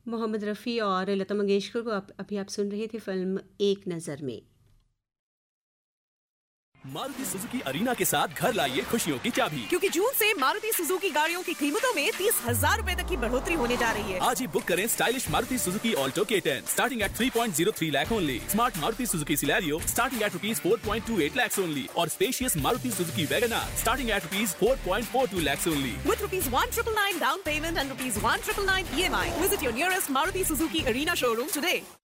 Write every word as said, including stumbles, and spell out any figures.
मोहम्मद रफ़ी और लता मंगेशकर को आप, अभी आप सुन रहे थे फिल्म एक नज़र में। मारुति सुजुकी अरीना के साथ घर लाइए खुशियों की चाबी, क्योंकि जून से मारुति सुजुकी गाड़ियों की कीमतों में तीस हजार रूपए तक की बढ़ोतरी होने जा रही है। आज ही बुक करें स्टाइलिश मारुति सुजुकी ऑल्टो के ten starting at three point zero three lakh only, smart Maruti Suzuki Celerio starting at rupees four point two eight lakh only और spacious Maruti Suzuki wagon are starting at rupees four point four to lakh only with rupees one triple nine down payment and rupees one triple nine E M I. Visit your nearest Maruti Suzuki Arena showroom today.